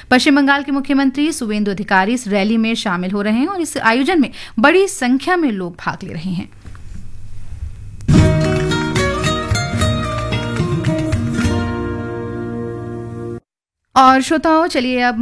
पश्चिम बंगाल के मुख्यमंत्री सुवेंदु अधिकारी इस रैली में शामिल हो रहे हैं और इस आयोजन में बड़ी संख्या में लोग भाग ले रहे हैं। और श्रोताओं, चलिए अब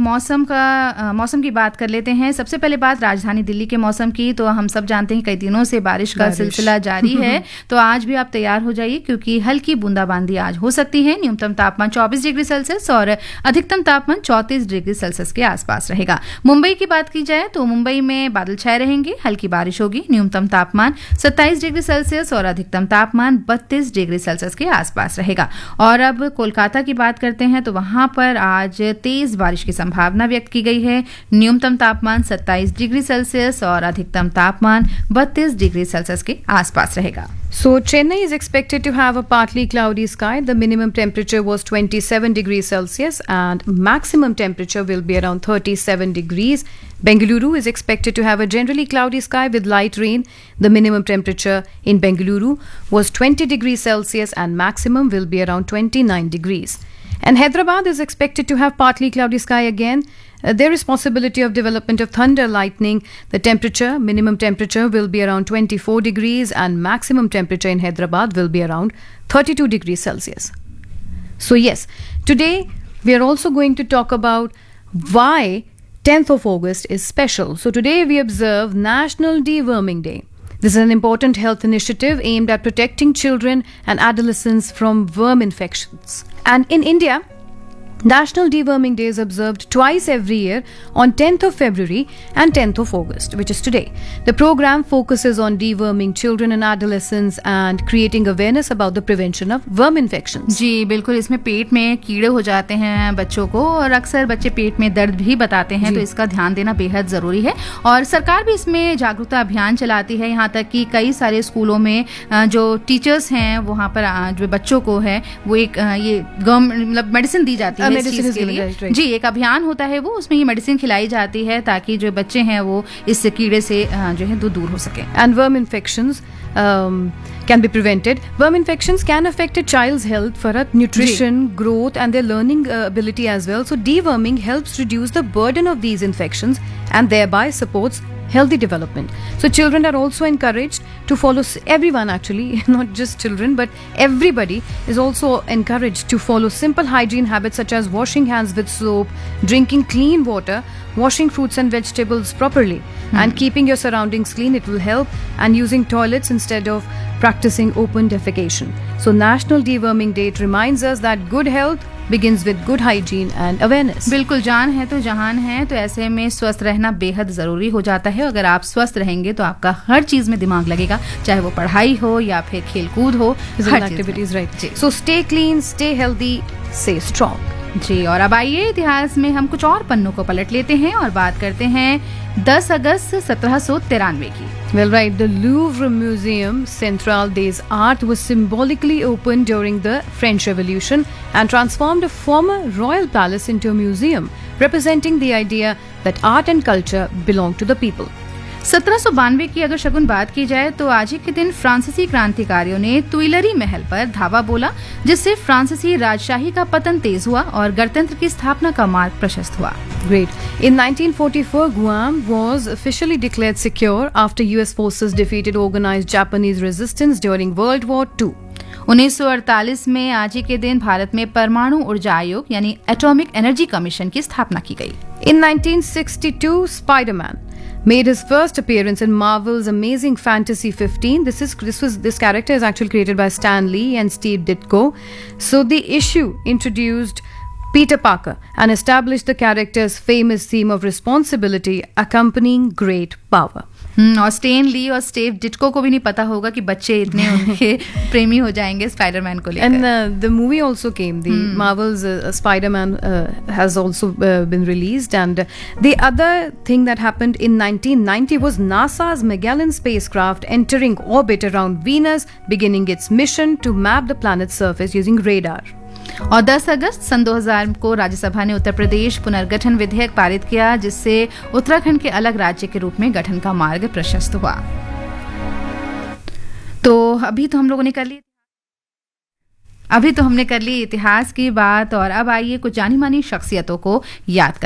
मौसम की बात कर लेते हैं। सबसे पहले बात राजधानी दिल्ली के मौसम की। तो हम सब जानते हैं कई दिनों से बारिश का सिलसिला जारी है, तो आज भी आप तैयार हो जाइए क्योंकि हल्की बूंदाबांदी आज हो सकती है। न्यूनतम तापमान 24 डिग्री सेल्सियस और अधिकतम तापमान 34 डिग्री सेल्सियस के आसपास रहेगा। मुंबई की बात की जाए तो मुंबई में बादल छाए रहेंगे, हल्की बारिश होगी। न्यूनतम तापमान 27 डिग्री सेल्सियस और अधिकतम तापमान 32 डिग्री सेल्सियस के आसपास रहेगा। और अब कोलकाता की बात करते हैं तो वहां पर आज तेज बारिश की संभावना व्यक्त की गई है। न्यूनतम तापमान 27 डिग्री सेल्सियस और अधिकतम तापमान 32 डिग्री सेल्सियस के आसपास रहेगा। So Chennai is expected to have a partly cloudy sky. The minimum temperature was 27 degrees Celsius and maximum temperature will be around 37 degrees. Bengaluru is expected to have a generally cloudy sky with light rain. The minimum temperature in Bengaluru was 20 degrees Celsius and maximum will be around 29 degrees. And Hyderabad is expected to have partly cloudy sky again. There is possibility of development of thunder lightning. The minimum temperature will be around 24 degrees and maximum temperature in Hyderabad will be around 32 degrees Celsius. So yes, today we are also going to talk about why 10th of August is special. So today we observe National Deworming Day. This is an important health initiative aimed at protecting children and adolescents from worm infections. And in India, National Deworming Day is observed twice every year on 10th of February and 10th of August, which is today. The program focuses on deworming children and adolescents and creating awareness about the prevention of worm infections. जी बिल्कुल, इसमें पेट में कीड़े हो जाते हैं बच्चों को और अक्सर बच्चे पेट में दर्द भी बताते हैं, तो इसका ध्यान देना बेहद जरूरी है। और सरकार भी इसमें जागरूकता अभियान चलाती है, यहाँ तक कि कई सारे स्कूलों में जो टीचर्स हैं वहाँ पर जो बच्चों को है वो एक ये मतलब मेडिसिन दी जाती है के लिए। जी, एक अभियान होता है वो, उसमें ये मेडिसिन खिलाई जाती है ताकि जो बच्चे हैं वो इस कीड़े से जो है दूर हो सके। And worm infections can be prevented. Worm infections can affect a child's health, Farhat, nutrition, growth and their learning ability as well. So deworming helps reduce the burden of these infections and thereby supports healthy development. So children are also encouraged to follow, everyone actually, not just children, but everybody is also encouraged to follow simple hygiene habits such as washing hands with soap, drinking clean water, washing fruits and vegetables properly, and keeping your surroundings clean. It will help, and using toilets instead of practicing open defecation. So National Deworming Day reminds us that good health begins with good hygiene and awareness. बिल्कुल, जान है तो जहान है, तो ऐसे में स्वस्थ रहना बेहद जरूरी हो जाता है। अगर आप स्वस्थ रहेंगे तो आपका हर चीज में दिमाग लगेगा, चाहे वो पढ़ाई हो या फिर खेलकूद हो, हर activities, right. So stay clean, stay healthy, stay strong. जी, और अब आइए इतिहास में हम कुछ और पन्नों को पलट लेते हैं और बात करते हैं 10 अगस्त 1793 की। Well, right, the Louvre Museum Central des Arts was symbolically opened during the French Revolution and transformed a former royal palace into a museum, representing the idea that art and culture belong to the people. 1792 की अगर शगुन बात की जाए तो आज ही के दिन फ्रांसीसी क्रांतिकारियों ने तुइलरी महल पर धावा बोला, जिससे फ्रांसीसी राजशाही का पतन तेज हुआ और गणतंत्र की स्थापना का मार्ग प्रशस्त हुआ। Great. In 1944, Guam was officially declared secure after US forces defeated organized Japanese resistance during World War II. 1948 में आज ही के दिन भारत में परमाणु ऊर्जा आयोग यानी एटॉमिक एनर्जी कमीशन की स्थापना की गई। In 1962, Spider-Man made his first appearance in Marvel's Amazing Fantasy 15. This character is actually created by Stan Lee and Steve Ditko. So the issue introduced Peter Parker and established the character's famous theme of responsibility accompanying great power. और stand ली और Steve डिट्को को भी नहीं पता होगा कि बच्चे इतने उनके प्रेमी हो जाएंगे स्पाइडरमैन को लेकर। And the movie also came. The Marvel's Spider-Man has also been released. And the other thing that happened in 1990 was NASA's Magellan spacecraft entering orbit around Venus, beginning its mission to map the planet's surface using radar. और 10 अगस्त सन 2000 को राज्यसभा ने उत्तर प्रदेश पुनर्गठन विधेयक पारित किया, जिससे उत्तराखंड के अलग राज्य के रूप में गठन का मार्ग प्रशस्त हुआ। तो अभी तो हमने कर ली इतिहास की बात, और अब आइए कुछ जानी मानी शख्सियतों को याद